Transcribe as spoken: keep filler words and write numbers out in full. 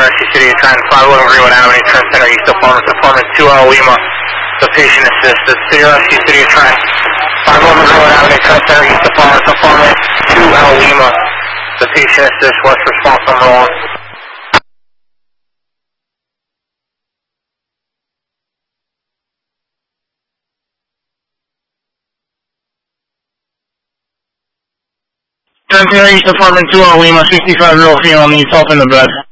Sea City ten, five eleven Greenwood Avenue, Trent Center, East of Farmers, Apartment two L Lima, the patient assist. City Rescue City Trent, five eleven Greenwood Avenue, Trent Center, East of Farmers, Apartment two L Lima, the patient assist, what's response number one? Trent Center, East Apartment two L Lima, sixty-five year old female needs help in the bed.